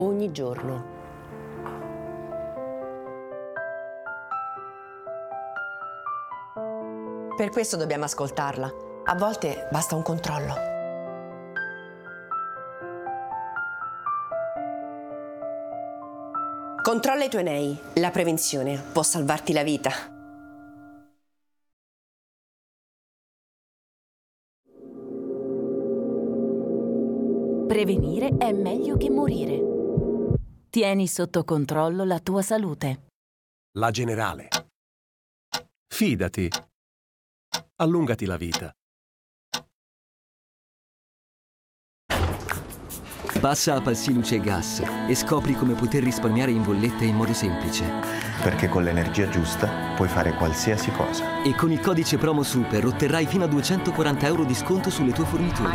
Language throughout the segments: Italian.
ogni giorno. Per questo dobbiamo ascoltarla. A volte basta un controllo. Controlla i tuoi nei. La prevenzione può salvarti la vita. Prevenire è meglio che morire. Tieni sotto controllo la tua salute. La Generale. Fidati. Allungati la vita. Passa a Palsi Luce e Gas e scopri come poter risparmiare in bolletta in modo semplice. Perché con l'energia giusta puoi fare qualsiasi cosa. E con il codice promo SUPER otterrai fino a 240 euro di sconto sulle tue forniture.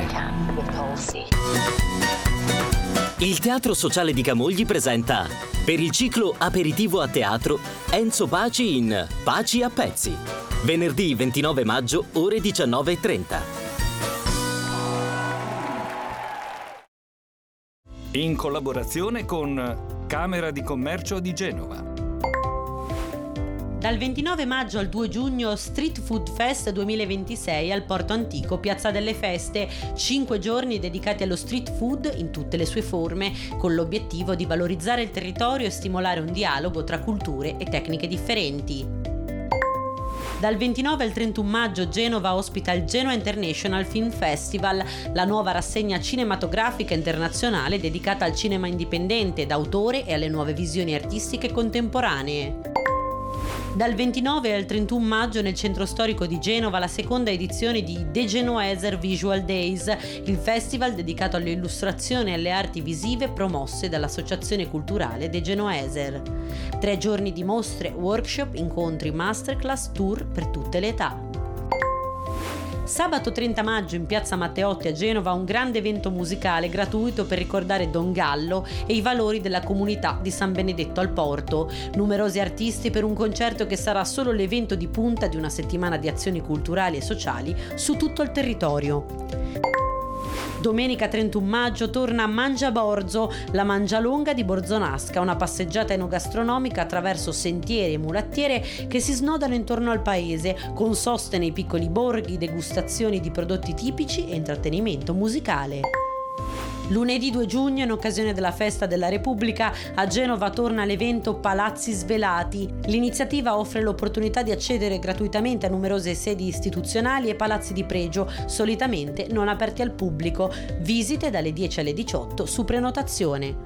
Il Teatro Sociale di Camogli presenta, per il ciclo Aperitivo a teatro, Enzo Paci in Paci a pezzi. Venerdì 29 maggio, ore 19:30. In collaborazione con Camera di Commercio di Genova. Dal 29 maggio al 2 giugno Street Food Fest 2026 al Porto Antico, Piazza delle Feste, 5 giorni dedicati allo street food in tutte le sue forme, con l'obiettivo di valorizzare il territorio e stimolare un dialogo tra culture e tecniche differenti. Dal 29 al 31 maggio Genova ospita il Genoa International Film Festival, la nuova rassegna cinematografica internazionale dedicata al cinema indipendente, d'autore e alle nuove visioni artistiche contemporanee. Dal 29 al 31 maggio nel centro storico di Genova la seconda edizione di De Genoeser Visual Days, il festival dedicato alle illustrazioni e alle arti visive promosse dall'Associazione Culturale De Genoeser. 3 giorni di mostre, workshop, incontri, masterclass, tour per tutte le età. Sabato 30 maggio in Piazza Matteotti a Genova un grande evento musicale gratuito per ricordare Don Gallo e i valori della comunità di San Benedetto al Porto. Numerosi artisti per un concerto che sarà solo l'evento di punta di una settimana di azioni culturali e sociali su tutto il territorio. Domenica 31 maggio torna a Mangiaborzo, la Mangialonga di Borzonasca, una passeggiata enogastronomica attraverso sentieri e mulattiere che si snodano intorno al paese, con soste nei piccoli borghi, degustazioni di prodotti tipici e intrattenimento musicale. Lunedì 2 giugno, in occasione della Festa della Repubblica, a Genova torna l'evento Palazzi Svelati. L'iniziativa offre l'opportunità di accedere gratuitamente a numerose sedi istituzionali e palazzi di pregio, solitamente non aperti al pubblico. Visite dalle 10 alle 18 su prenotazione.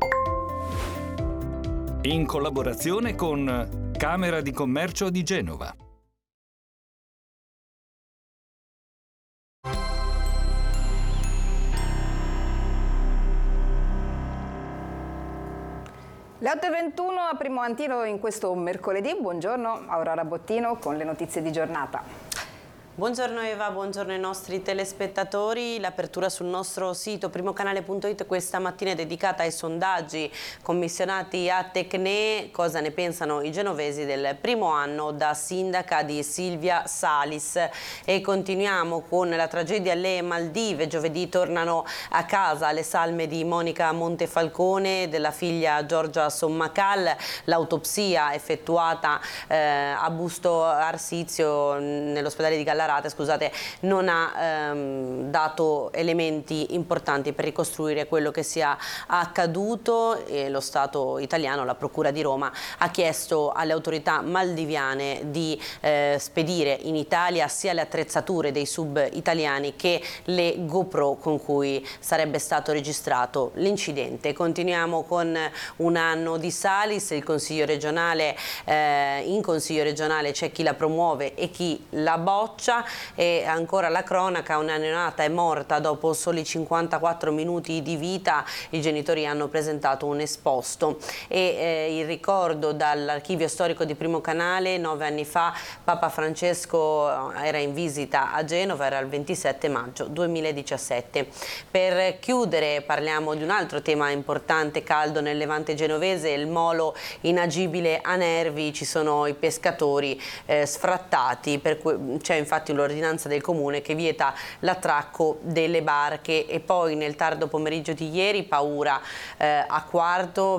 In collaborazione con Camera di Commercio di Genova. Le 8:21 a Primo Antino in questo mercoledì. Buongiorno, Aurora Bottino con le notizie di giornata. Buongiorno Eva, buongiorno ai nostri telespettatori. L'apertura sul nostro sito primocanale.it questa mattina è dedicata ai sondaggi commissionati a Tecne. Cosa ne pensano i genovesi del primo anno da sindaca di Silvia Salis? E continuiamo con la tragedia alle Maldive. Giovedì tornano a casa le salme di Monica Montefalcone e della figlia Giorgia Sommacal. L'autopsia effettuata a Busto Arsizio nell'ospedale di Gallarate, non ha dato elementi importanti per ricostruire quello che sia accaduto e lo Stato italiano, la Procura di Roma, ha chiesto alle autorità maldiviane di spedire in Italia sia le attrezzature dei sub italiani che le GoPro con cui sarebbe stato registrato l'incidente. Continuiamo con un anno di Salis, il Consiglio regionale, in Consiglio regionale c'è chi la promuove e chi la boccia. E ancora la cronaca, una neonata è morta dopo soli 54 minuti di vita. I genitori hanno presentato un esposto e il ricordo dall'archivio storico di Primo Canale: 9 anni fa Papa Francesco era in visita a Genova, era il 27 maggio 2017. Per chiudere parliamo di un altro tema importante, caldo nel Levante genovese, il molo inagibile a Nervi. Ci sono i pescatori sfrattati, c'è infatti infatti l'ordinanza del comune che vieta l'attracco delle barche. E poi nel tardo pomeriggio di ieri paura a Quarto